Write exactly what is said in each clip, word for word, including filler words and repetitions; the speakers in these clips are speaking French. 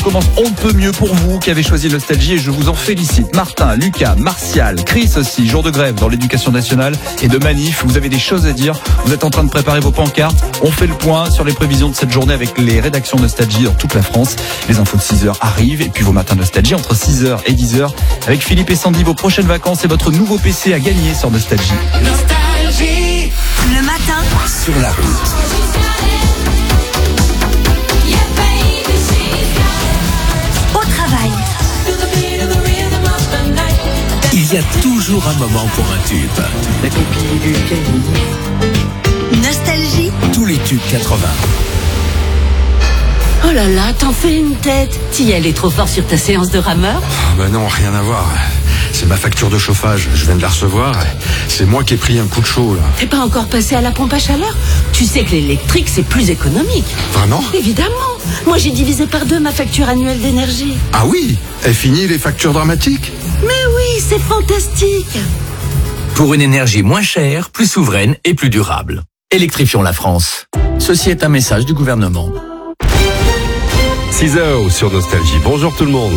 Commence on ne peut mieux pour vous qui avez choisi Nostalgie et je vous en félicite. Martin, Lucas, Martial, Chris aussi, jour de grève dans l'éducation nationale et de manif. Vous avez des choses à dire, vous êtes en train de préparer vos pancartes. On fait le point sur les prévisions de cette journée avec les rédactions Nostalgie dans toute la France. Les infos de six heures arrivent et puis vos matins Nostalgie entre six heures et dix heures avec Philippe et Sandy. Vos prochaines vacances et votre nouveau P C à gagner sur Nostalgie. Nostalgie. Le matin sur la route. Il y a toujours un moment pour un tube. La copie du cahier. Nostalgie. Tous les tubes quatre-vingts. Oh là là, t'en fais une tête. T'y allais trop fort sur ta séance de rameur? Oh bah non, rien à voir. C'est ma facture de chauffage, je viens de la recevoir. C'est moi qui ai pris un coup de chaud là. T'es pas encore passé à la pompe à chaleur? Tu sais que l'électrique c'est plus économique. Vraiment? Évidemment. Moi j'ai divisé par deux ma facture annuelle d'énergie. Ah oui? Est fini les factures dramatiques? Mais oui, c'est fantastique. Pour une énergie moins chère, plus souveraine et plus durable. Électrifions la France. Ceci est un message du gouvernement. six heures sur Nostalgie. Bonjour tout le monde.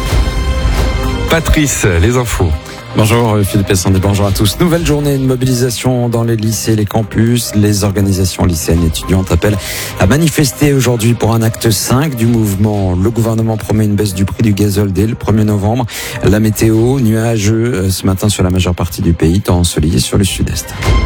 Patrice, les infos. Bonjour Philippe et Sandy, bonjour à tous. Nouvelle journée de mobilisation dans les lycées et les campus. Les organisations lycéennes et étudiantes appellent à manifester aujourd'hui pour un acte cinq du mouvement. Le gouvernement promet une baisse du prix du gazole dès le premier novembre. La météo, nuageux ce matin sur la majeure partie du pays, temps ensoleillé sur le sud-est.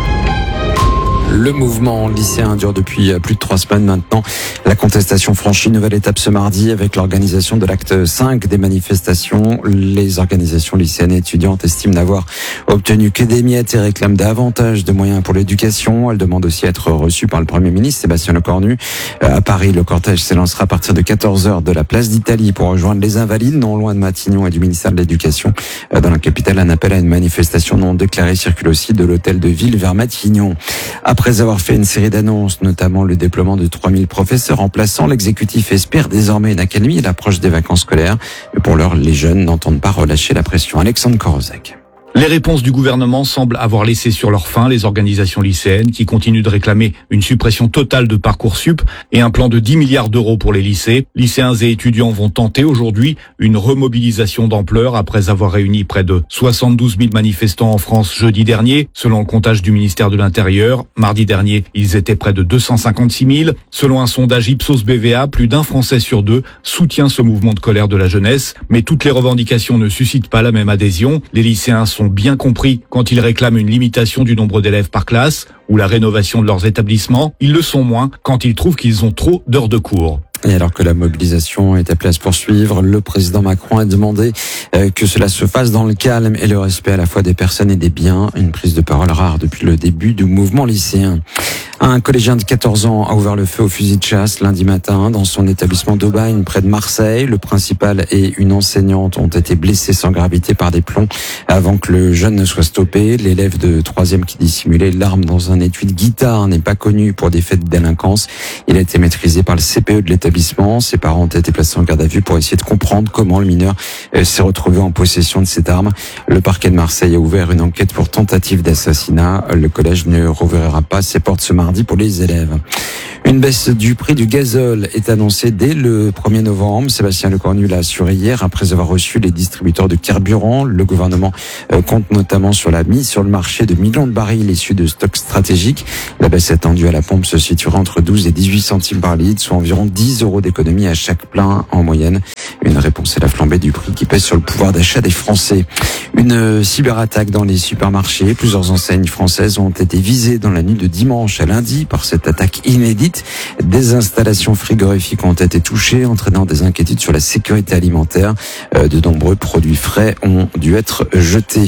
Le mouvement lycéen dure depuis plus de trois semaines maintenant. La contestation franchit une nouvelle étape ce mardi avec l'organisation de l'acte cinq des manifestations. Les organisations lycéennes et étudiantes estiment n'avoir obtenu que des miettes et réclament davantage de moyens pour l'éducation. Elles demandent aussi à être reçues par le Premier ministre Sébastien Lecornu. À Paris, le cortège s'élancera à partir de quatorze heures de la place d'Italie pour rejoindre les Invalides, non loin de Matignon et du ministère de l'Éducation. Dans la capitale, un appel à une manifestation non déclarée circule aussi de l'hôtel de ville vers Matignon. Après avoir fait une série d'annonces, notamment le déploiement de trois mille professeurs remplaçants, l'exécutif espère désormais une accalmie à l'approche des vacances scolaires. Mais pour l'heure, les jeunes n'entendent pas relâcher la pression. Alexandre Korozek. Les réponses du gouvernement semblent avoir laissé sur leur faim les organisations lycéennes qui continuent de réclamer une suppression totale de Parcoursup et un plan de dix milliards d'euros pour les lycées. Lycéens et étudiants vont tenter aujourd'hui une remobilisation d'ampleur après avoir réuni près de soixante-douze mille manifestants en France jeudi dernier. Selon le comptage du ministère de l'Intérieur, mardi dernier, ils étaient près de deux cent cinquante-six mille. Selon un sondage Ipsos B V A, plus d'un Français sur deux soutient ce mouvement de colère de la jeunesse. Mais toutes les revendications ne suscitent pas la même adhésion. Les lycéens sont bien compris quand ils réclament une limitation du nombre d'élèves par classe ou la rénovation de leurs établissements. Ils le sont moins quand ils trouvent qu'ils ont trop d'heures de cours. Et alors que la mobilisation est appelée à se poursuivre, le président Macron a demandé que cela se fasse dans le calme et le respect à la fois des personnes et des biens. Une prise de parole rare depuis le début du mouvement lycéen. Un collégien de quatorze ans a ouvert le feu au fusil de chasse lundi matin dans son établissement d'Aubagne près de Marseille. Le principal et une enseignante ont été blessés sans gravité par des plombs avant que le jeune ne soit stoppé. L'élève de troisième qui dissimulait l'arme dans un étui de guitare n'est pas connu pour des faits de délinquance. Il a été maîtrisé par le C P E de l'établissement. Ses parents ont été placés en garde à vue pour essayer de comprendre comment le mineur s'est retrouvé en possession de cette arme. Le parquet de Marseille a ouvert une enquête pour tentative d'assassinat. Le collège ne rouvrira pas ses portes ce mardi pour les élèves. Une baisse du prix du gazole est annoncée dès le premier novembre. Sébastien Lecornu l'a assuré hier après avoir reçu les distributeurs de carburant. Le gouvernement compte notamment sur la mise sur le marché de millions de barils issus de stocks stratégiques. La baisse attendue à la pompe se situera entre douze et dix-huit centimes par litre, soit environ dix euros d'économie à chaque plein en moyenne. Une réponse à la flambée du prix qui pèse sur le pouvoir d'achat des Français. Une cyberattaque dans les supermarchés. Plusieurs enseignes françaises ont été visées dans la nuit de dimanche à lundi par cette attaque inédite. Des installations frigorifiques ont été touchées, entraînant des inquiétudes sur la sécurité alimentaire. De nombreux produits frais ont dû être jetés.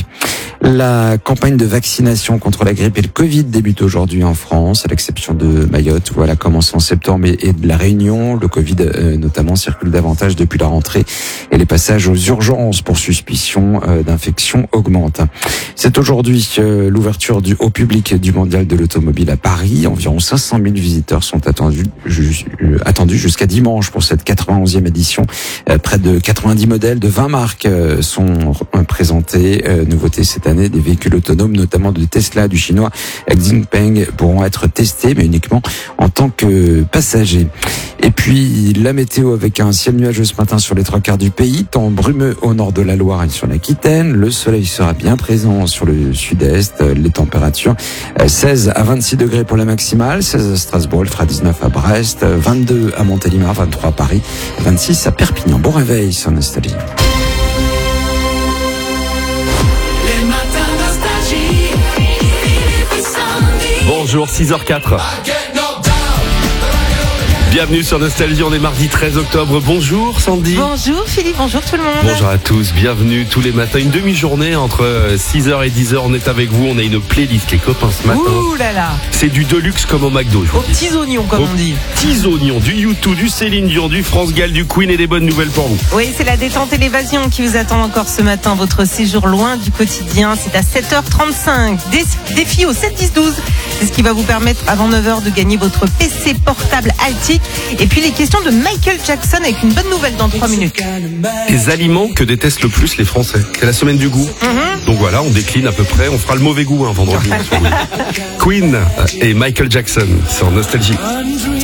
La campagne de vaccination contre la grippe et le Covid débute aujourd'hui en France, à l'exception de Mayotte, où elle a commencé en septembre, et de la Réunion. Le Covid, euh, notamment, circule davantage depuis la rentrée et les passages aux urgences pour suspicion euh, d'infection augmentent. C'est aujourd'hui euh, l'ouverture du, au public du Mondial de l'automobile à Paris. Environ cinq cent mille visiteurs sont sont attendus, ju- euh, attendus jusqu'à dimanche pour cette quatre-vingt-onzième édition. Euh, près de quatre-vingt-dix modèles de vingt marques euh, sont euh, présentés. Euh, nouveauté cette année, des véhicules autonomes, notamment de Tesla, du chinois Xpeng, pourront être testés, mais uniquement en tant que passagers. Et puis la météo avec un ciel nuageux ce matin sur les trois quarts du pays, temps brumeux au nord de la Loire et sur l'Aquitaine. Le soleil sera bien présent sur le sud-est. Les températures seize à vingt-six degrés pour la maximale, seize à Strasbourg, il fera dix-neuf à Brest, vingt-deux à Montélimar, vingt-trois à Paris, vingt-six à Perpignan. Bon réveil sur Nostalgie. Les matins Nostalgie. Philippe et Sandy. Bonjour, six heures quatre. Bienvenue sur Nostalgie, on est mardi treize octobre. Bonjour Sandy. Bonjour Philippe, bonjour tout le monde. Bonjour à tous, bienvenue tous les matins. Une demi-journée entre six heures et dix heures, on est avec vous. On a une playlist, les copains, ce matin. Ouh là là. C'est du deluxe comme au McDo. Aux petits oignons, comme Aux on dit. Petits oignons, du U deux, du Céline Dion, du France Gall, du Queen et des bonnes nouvelles pour vous. Oui, c'est la détente et l'évasion qui vous attend encore ce matin. Votre séjour loin du quotidien, c'est à sept heures trente-cinq. Dé- défi au sept dix douze. C'est ce qui va vous permettre avant neuf heures de gagner votre P C portable Altic. Et puis les questions de Michael Jackson avec une bonne nouvelle dans trois minutes. Les aliments que détestent le plus les Français. C'est la semaine du goût. Mm-hmm. Donc voilà, on décline à peu près. On fera le mauvais goût un vendredi. Queen et Michael Jackson sur Nostalgie.